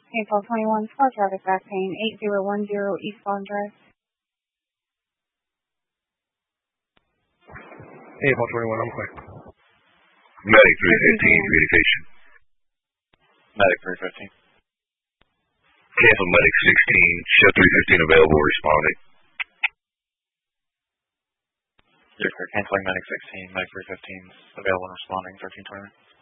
April 21, small traffic back pain, 8010 Eastbound Drive. April 21, I'm quick. Medic 315, communication. Medic 315. Cancel Medic 16, Chef 315 available, responding. You're canceling Medic 16, Medic 315 available and responding, 1320.